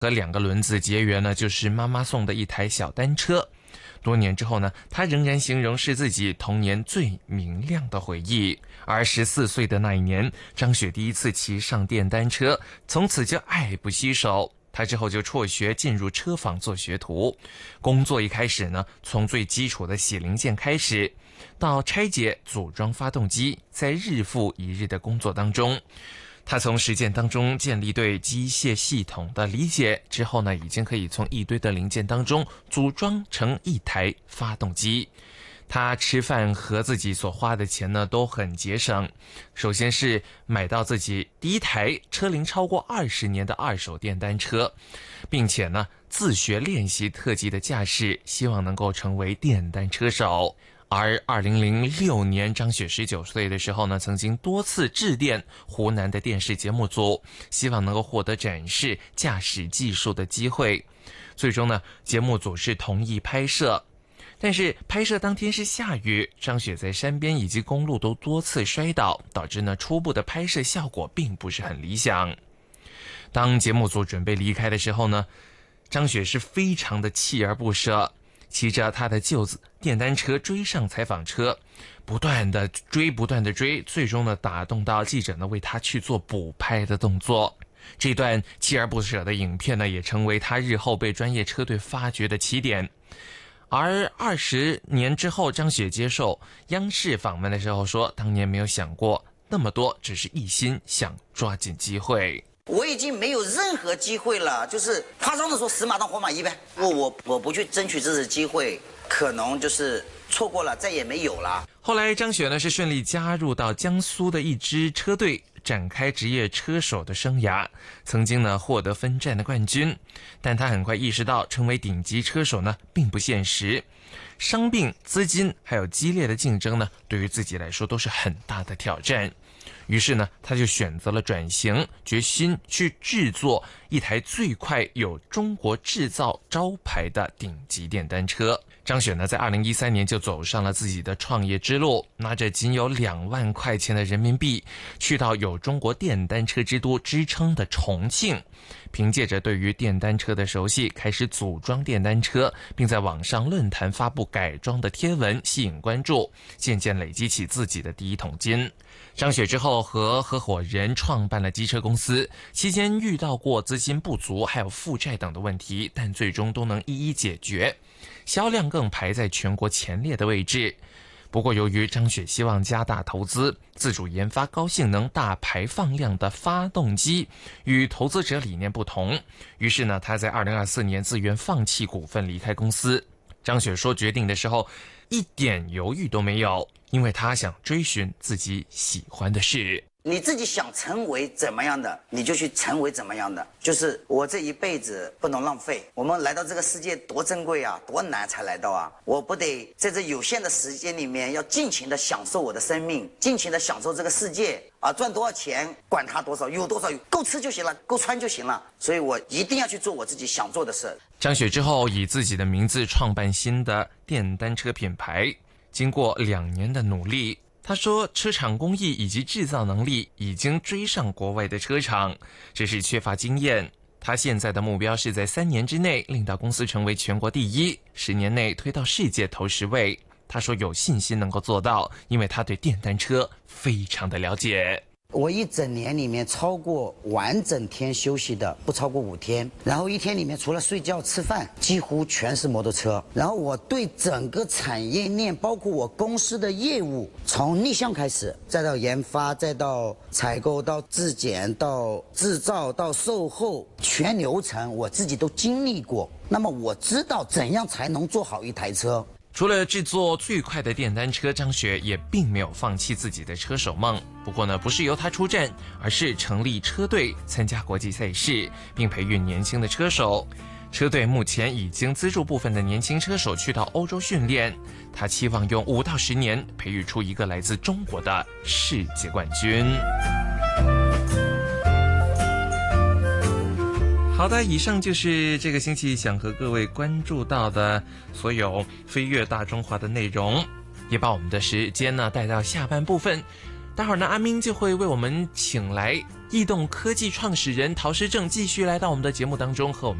和2个轮子结缘呢，就是妈妈送的一台小单车。多年之后呢，他仍然形容是自己童年最明亮的回忆。而14岁的那一年，张雪第一次骑上电单车，从此就爱不释手。他之后就辍学进入车坊做学徒，工作一开始呢，从最基础的洗零件开始，到拆解组装发动机，在日复一日的工作当中，他从实践当中建立对机械系统的理解，之后呢，已经可以从一堆的零件当中组装成一台发动机。他吃饭和自己所花的钱呢都很节省，首先是买到自己第一台车龄超过20年的2手电单车，并且呢自学练习特技的驾驶，希望能够成为电单车手。而2006年张雪19岁的时候呢，曾经多次致电湖南的电视节目组，希望能够获得展示驾驶技术的机会。最终呢，节目组是同意拍摄，但是拍摄当天是下雨，张雪在山边以及公路都多次摔倒，导致呢初步的拍摄效果并不是很理想。当节目组准备离开的时候呢，张雪是非常的锲而不舍，骑着他的旧电单车追上采访车，不断的追，最终呢打动到记者呢为他去做补拍的动作。这段锲而不舍的影片呢，也成为他日后被专业车队发掘的起点。而20年之后，张雪接受央视访问的时候说，当年没有想过那么多，只是一心想抓紧机会。 我已经没有任何机会了，就是夸张的说死马当活马医呗。我不去争取这次机会，可能就是错过了，再也没有了。 后来张雪呢是顺利加入到江苏的一支车队，展开职业车手的生涯，曾经呢获得分站的冠军，但他很快意识到成为顶级车手呢并不现实，伤病、资金还有激烈的竞争呢，对于自己来说都是很大的挑战。于是呢，他就选择了转型，决心去制作一台最快有中国制造招牌的顶级电单车。张雪呢，在2013年就走上了自己的创业之路，拿着仅有2万块钱的人民币，去到有中国电单车之都之称的重庆，凭借着对于电单车的熟悉，开始组装电单车，并在网上论坛发布改装的贴文，吸引关注，渐渐累积起自己的第一桶金。张雪之后和合伙人创办了机车公司，期间遇到过资金不足还有负债等的问题，但最终都能一一解决，销量更排在全国前列的位置。不过由于张雪希望加大投资，自主研发高性能大排放量的发动机，与投资者理念不同，于是呢，他在2024年自愿放弃股份离开公司。张雪说决定的时候一点犹豫都没有，因为他想追寻自己喜欢的事。 你自己想成为怎么样的，你就去成为怎么样的。就是我这一辈子不能浪费，我们来到这个世界多珍贵啊，多难才来到啊！我不得在这有限的时间里面，要尽情的享受我的生命，尽情的享受这个世界啊！赚多少钱管他多少，有多少够吃就行了，够穿就行了。所以我一定要去做我自己想做的事。 张雪之后以自己的名字创办新的电单车品牌，经过2年的努力，他说车厂工艺以及制造能力已经追上国外的车厂，只是缺乏经验。他现在的目标是在3年之内令到公司成为全国第一，10年内推到世界头10位。他说有信心能够做到，因为他对电单车非常的了解。 我一整年里面超过完整天休息的不超过5天，然后一天里面除了睡觉吃饭几乎全是摩托车。然后我对整个产业链包括我公司的业务，从逆向开始，再到研发，再到采购，到质检，到制造，到售后，全流程我自己都经历过。那么我知道怎样才能做好一台车。 除了制作最快的电单车，张雪也并没有放弃自己的车手梦。不过呢，不是由他出战，而是成立车队，参加国际赛事，并培育年轻的车手。车队目前已经资助部分的年轻车手去到欧洲训练。他期望用5到10年培育出一个来自中国的世界冠军。好的，以上就是这个星期想和各位关注到的所有飞跃大中华的内容，也把我们的时间呢带到下半部分。待会儿呢，阿明就会为我们请来易动科技创始人陶诗正继续来到我们的节目当中，和我们